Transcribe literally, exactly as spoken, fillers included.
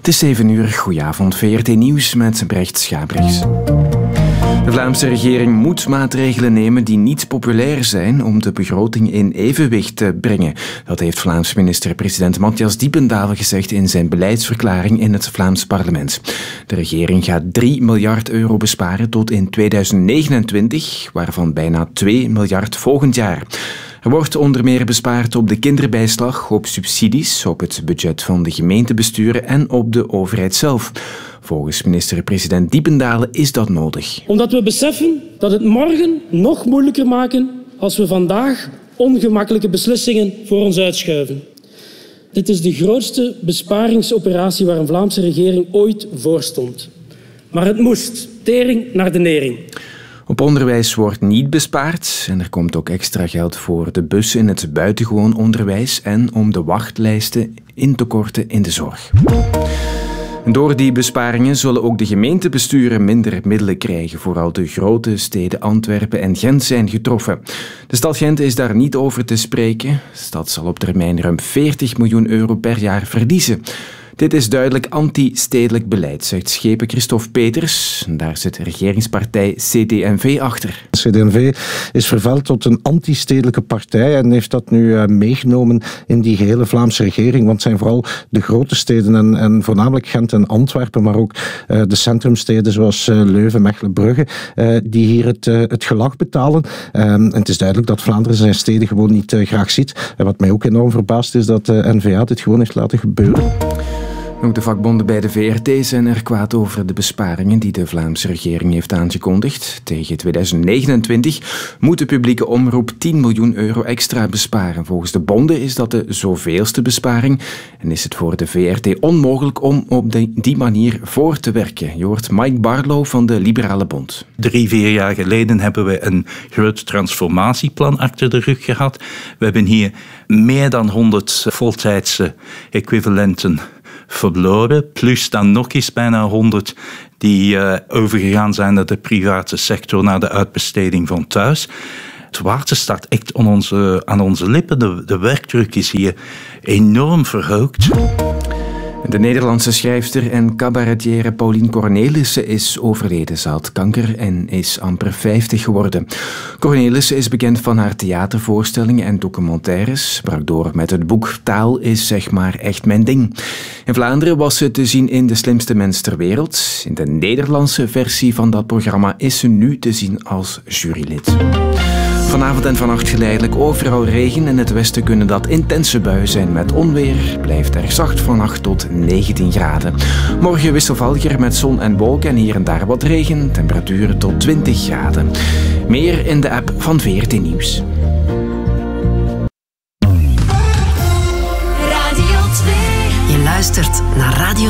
Het is zeven uur, goedenavond, V R T Nieuws met Brecht Schabrichs. De Vlaamse regering moet maatregelen nemen die niet populair zijn om de begroting in evenwicht te brengen. Dat heeft Vlaams minister-president Matthias Diependale gezegd in zijn beleidsverklaring in het Vlaams parlement. De regering gaat drie miljard euro besparen tot in tweeduizend negenentwintig, waarvan bijna twee miljard volgend jaar. Er wordt onder meer bespaard op de kinderbijslag, op subsidies, op het budget van de gemeentebesturen en op de overheid zelf. Volgens minister-president Diependale is dat nodig. Omdat we beseffen dat het morgen nog moeilijker maken als we vandaag ongemakkelijke beslissingen voor ons uitschuiven. Dit is de grootste besparingsoperatie waar een Vlaamse regering ooit voor stond. Maar het moest. Tering naar de nering. Op onderwijs wordt niet bespaard en er komt ook extra geld voor de bussen in het buitengewoon onderwijs en om de wachtlijsten in te korten in de zorg. Door die besparingen zullen ook de gemeentebesturen minder middelen krijgen. Vooral de grote steden Antwerpen en Gent zijn getroffen. De stad Gent is daar niet over te spreken. De stad zal op termijn ruim veertig miljoen euro per jaar verliezen. Dit is duidelijk anti-stedelijk beleid, zegt schepen Christophe Peters. Daar zit regeringspartij C D en V achter. C D en V is vervuild tot een anti-stedelijke partij en heeft dat nu uh, meegenomen in die gehele Vlaamse regering. Want het zijn vooral de grote steden en, en voornamelijk Gent en Antwerpen, maar ook uh, de centrumsteden zoals uh, Leuven, Mechelen, Brugge, uh, die hier het, uh, het gelag betalen. Um, en het is duidelijk dat Vlaanderen zijn steden gewoon niet uh, graag ziet. En wat mij ook enorm verbaast is dat de uh, N V A dit gewoon heeft laten gebeuren. Ook de vakbonden bij de V R T zijn er kwaad over de besparingen die de Vlaamse regering heeft aangekondigd. Tegen tweeduizend negenentwintig moet de publieke omroep tien miljoen euro extra besparen. Volgens de bonden is dat de zoveelste besparing en is het voor de V R T onmogelijk om op de, die manier voor te werken. Je hoort Mike Barlow van de Liberale Bond. Drie, vier jaar geleden hebben we een groot transformatieplan achter de rug gehad. We hebben hier meer dan honderd voltijdse equivalenten verloren, plus dan nog eens bijna honderd die uh, overgegaan zijn naar de private sector, naar de uitbesteding van thuis. Het water staat echt aan onze, aan onze lippen. De, de werkdruk is hier enorm verhoogd. De Nederlandse schrijfster en cabaretière Pauline Cornelissen is overleden. Ze had kanker en is amper vijftig geworden. Cornelissen is bekend van haar theatervoorstellingen en documentaires. Brak door met het boek Taal is zeg maar echt mijn ding. In Vlaanderen was ze te zien in De Slimste Mens ter Wereld. In de Nederlandse versie van dat programma is ze nu te zien als jurylid. Vanavond en vannacht geleidelijk overal regen. In het westen kunnen dat intense buien zijn met onweer. Blijft er zacht van acht tot negentien graden. Morgen wisselvalliger met zon en wolken en hier en daar wat regen. Temperaturen tot twintig graden. Meer in de app van V R T Nieuws. Radio twee. Je luistert naar Radio